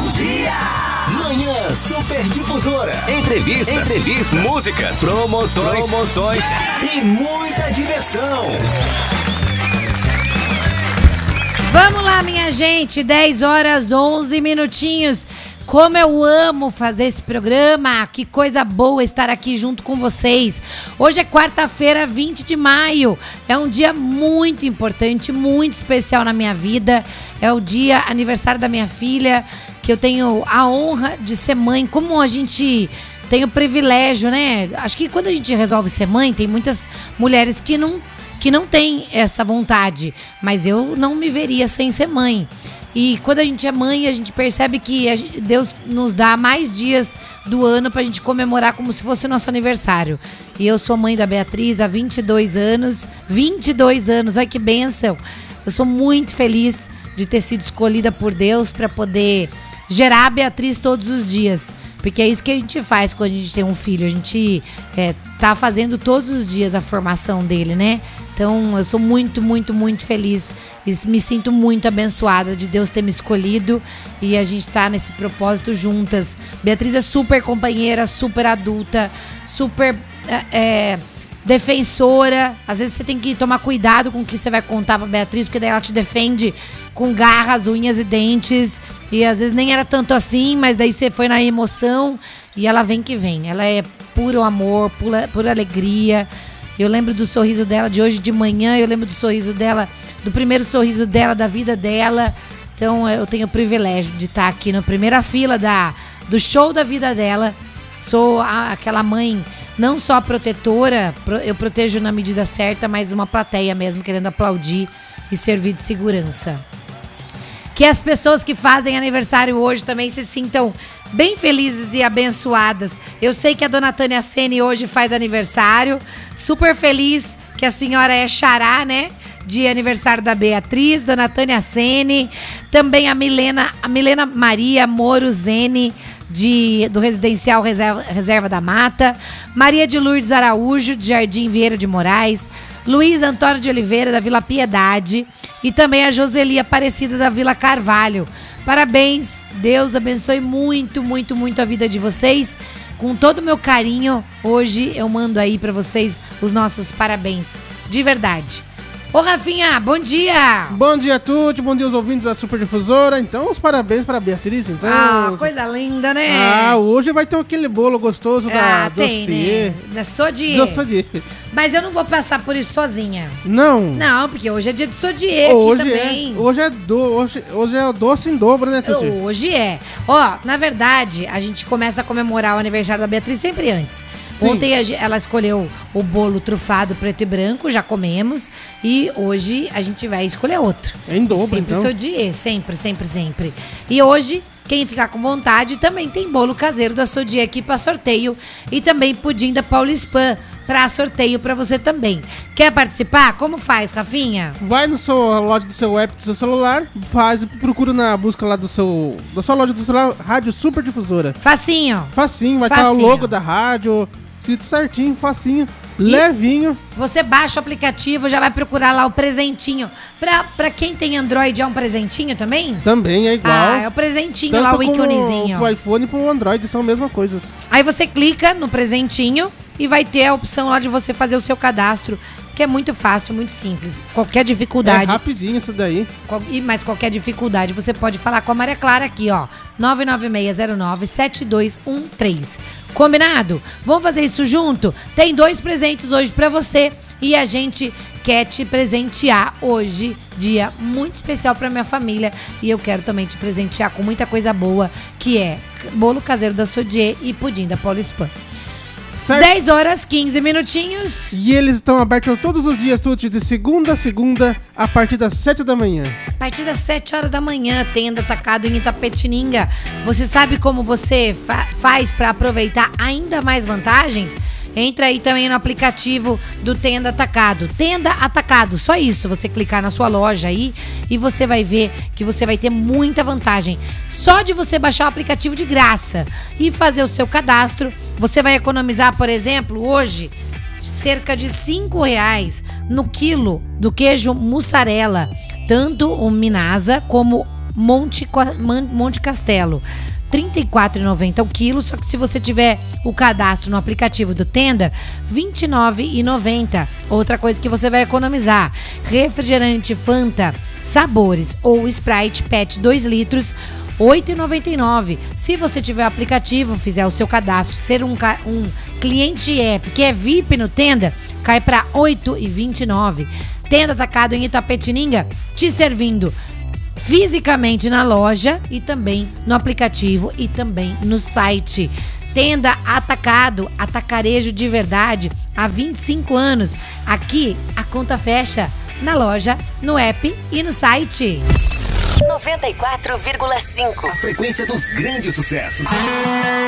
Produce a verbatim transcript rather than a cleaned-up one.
dia! Manhã Super Difusora. Entrevistas, Entrevistas, músicas, promoções, promoções e muita diversão. Vamos lá, minha gente, dez horas, onze minutinhos. Como eu amo fazer esse programa, que coisa boa estar aqui junto com vocês. Hoje é quarta-feira, vinte de maio, é um dia muito importante, muito especial na minha vida. É o dia aniversário da minha filha, que eu tenho a honra de ser mãe. Como a gente tem o privilégio, né? Acho que quando a gente resolve ser mãe, tem muitas mulheres que não, que não têm essa vontade, mas eu não me veria sem ser mãe. E quando a gente é mãe, a gente percebe que a gente, Deus nos dá mais dias do ano pra gente comemorar como se fosse nosso aniversário. E eu sou mãe da Beatriz há vinte e dois anos. vinte e dois anos, olha que bênção. Eu sou muito feliz de ter sido escolhida por Deus para poder gerar a Beatriz todos os dias. Porque é isso que a gente faz quando a gente tem um filho. A gente é, tá fazendo todos os dias a formação dele, né? Então eu sou muito, muito, muito feliz e me sinto muito abençoada de Deus ter me escolhido e a gente tá nesse propósito juntas. Beatriz é super companheira, super adulta, super é, defensora. Às vezes você tem que tomar cuidado com o que você vai contar pra Beatriz, porque daí ela te defende com garras, unhas e dentes. E às vezes nem era tanto assim, mas daí você foi na emoção e ela vem que vem. Ela é puro amor, pura, pura alegria. Eu lembro do sorriso dela de hoje de manhã, eu lembro do sorriso dela, do primeiro sorriso dela, da vida dela. Então eu tenho o privilégio de estar aqui na primeira fila da, do show da vida dela. Sou a, aquela mãe não só protetora, eu protejo na medida certa, mas uma plateia mesmo querendo aplaudir e servir de segurança. Que as pessoas que fazem aniversário hoje também se sintam bem felizes e abençoadas. Eu sei que a dona Tânia Sene hoje faz aniversário. Super feliz que a senhora é xará, né? De aniversário da Beatriz, dona Tânia Sene. Também a Milena, a Milena Maria Moro Zene, de, do Residencial Reserva, Reserva da Mata. Maria de Lourdes Araújo, de Jardim Vieira de Moraes. Luiz Antônio de Oliveira, da Vila Piedade. E também a Joseli Aparecida, da Vila Carvalho. Parabéns, Deus abençoe muito, muito, muito a vida de vocês. Com todo o meu carinho, hoje eu mando aí pra vocês os nossos parabéns, de verdade. Ô Rafinha, bom dia! Bom dia a todos, bom dia aos ouvintes da Super Difusora. Então, os parabéns para a Beatriz. Então, ah, coisa linda, né? Ah, hoje vai ter aquele bolo gostoso da ah, tem, dossiê. Né? Sodiê. Do Sodiê. Mas eu não vou passar por isso sozinha. Não? Não, porque hoje é dia de Sodiê hoje aqui também. É, hoje, é do, hoje, hoje é o doce em dobro, né, Tuti? Hoje é. Ó, na verdade, a gente começa a comemorar o aniversário da Beatriz sempre antes. Sim. Ontem ela escolheu o bolo trufado preto e branco, já comemos. E hoje a gente vai escolher outro. É em dobro, sempre então. Sempre Sodiê, sempre, sempre, sempre. E hoje, quem ficar com vontade, também tem bolo caseiro da Sodiê aqui para sorteio. E também pudim da Paulispan para sorteio para você também. Quer participar? Como faz, Rafinha? Vai no seu loja do seu app do seu celular, faz, procura na busca lá do seu, da sua loja do celular, Rádio Super Difusora. Facinho. Facinho, vai estar o logo da rádio, escrito certinho, facinho, e levinho. Você baixa o aplicativo, já vai procurar lá o presentinho. Pra, pra quem tem Android, é um presentinho também? Também é igual. Ah, é o presentinho tanto lá, o íconezinho. O iPhone e pro Android são a mesma coisa. Aí você clica no presentinho e vai ter a opção lá de você fazer o seu cadastro, que é muito fácil, muito simples. Qualquer dificuldade. É rapidinho isso daí. Mas qualquer dificuldade, você pode falar com a Maria Clara aqui, ó. nove nove seis zero nove sete dois um três. Combinado? Vamos fazer isso junto? Tem dois presentes hoje pra você e a gente quer te presentear hoje, dia muito especial pra minha família. E eu quero também te presentear com muita coisa boa, que é bolo caseiro da Sodiê e pudim da Paulispan. Certo. dez horas, quinze minutinhos. E eles estão abertos todos os dias, Tuti, de segunda a segunda, a partir das sete da manhã. A partir das sete horas da manhã, tenda atacado em Itapetininga. Você sabe como você fa- faz para aproveitar ainda mais vantagens? Entra aí também no aplicativo do Tenda Atacado. Tenda Atacado, só isso. Você clicar na sua loja aí e você vai ver que você vai ter muita vantagem. Só de você baixar o aplicativo de graça e fazer o seu cadastro, você vai economizar, por exemplo, hoje, cerca de cinco reais no quilo do queijo mussarela. Tanto o Minasa como Monte, Monte Castelo. trinta e quatro reais e noventa centavos o quilo, só que se você tiver o cadastro no aplicativo do Tenda, vinte e nove reais e noventa centavos. Outra coisa que você vai economizar: refrigerante Fanta, sabores ou Sprite Pet dois litros, oito reais e noventa e nove centavos. Se você tiver o aplicativo, fizer o seu cadastro, ser um, um cliente app que é V I P no Tenda, cai para oito reais e vinte e nove centavos. Tenda Atacado em Itapetininga, te servindo fisicamente na loja e também no aplicativo e também no site. Tenda Atacado, atacarejo de verdade, há vinte e cinco anos. Aqui a conta fecha na loja, no app e no site. noventa e quatro vírgula cinco. A frequência dos grandes sucessos.